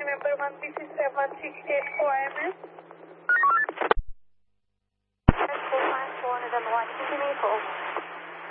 member 1PC768 for IMS. 454 November 1, continue call.